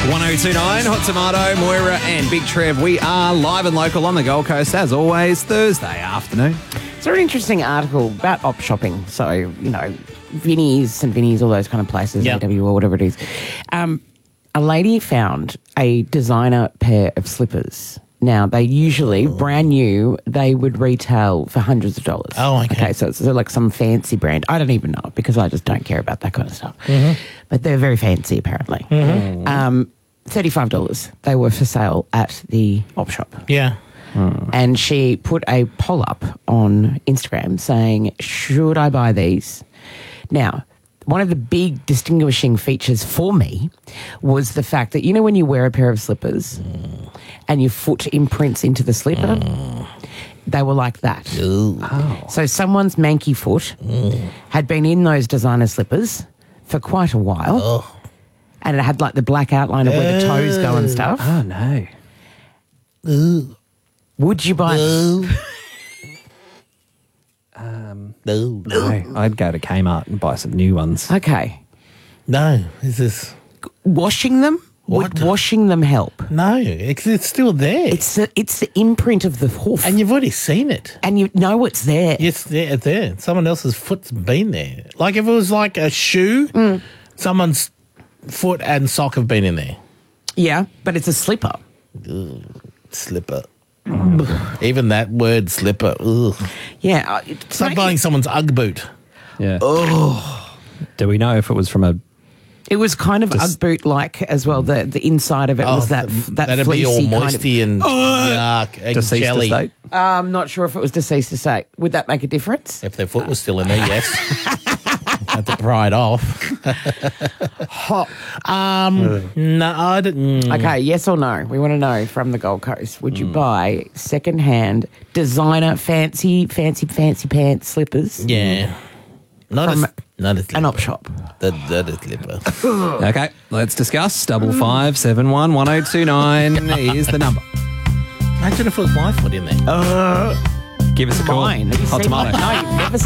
1029, Hot Tomato, Moira and Big Trev. We are live and local on the Gold Coast, as always, Thursday afternoon. It's an interesting article about op shopping. So, you know, Vinnie's, St Vinnie's, all those kind of places, Yep. AW or whatever it is. A lady found a designer pair of slippers. Now, they usually, brand new, they would retail for hundreds of dollars. Oh, okay. Okay, so it's like some fancy brand. I don't even know because I just don't care about that kind of stuff. But they're very fancy, apparently. $35. They were for sale at the op shop. Yeah. And she put a poll up on Instagram saying, should I buy these? Now, one of the big distinguishing features for me was the fact that, you know, when you wear a pair of slippers and your foot imprints into the slipper, they were like that. So someone's manky foot had been in those designer slippers for quite a while. And it had like the black outline of where the toes go and stuff. Oh, no. Would you buy them? No. No, I'd go to Kmart and buy some new ones. Okay. No. This is... Washing them? What? Would washing them help? No. It's still there. It's the imprint of the hoof. and you've already seen it. And you know it's there. Yes, it's there. Someone else's foot's been there. Like if it was like a shoe, someone's foot and sock have been in there. Yeah, but it's a slipper. Slipper. Even that word slipper. Ugh. Yeah. It's like buying someone's Ugg boot. Yeah. Oh. Do we know if it was from a... It was kind of Ugg boot like as well. The inside of it was that that'd be all fleecy moisty and yuck and deceased jelly. estate? I'm not sure if it was deceased to say. Would that make a difference? If their foot was still in there, yes. Had to pry it off. No, I didn't. Okay, yes or no? We want to know from the Gold Coast. Would you buy second-hand designer fancy pants slippers Yeah. Not from a slipper. an op shop? The slipper. Okay, let's discuss. 5571 1029 is the number. Imagine if it was my foot in there. Give us a call. Mine. Have you Hot seen Tomato. mine? No, you've never